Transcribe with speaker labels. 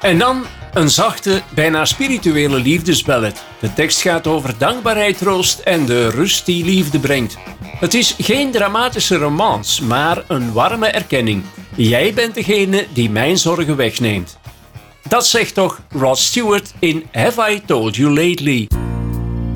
Speaker 1: En dan een zachte, bijna spirituele liefdesballet. De tekst gaat over dankbaarheid, troost en de rust die liefde brengt. Het is geen dramatische romance, maar een warme erkenning. Jij bent degene die mijn zorgen wegneemt. Dat zegt toch Rod Stewart in Have I Told You Lately?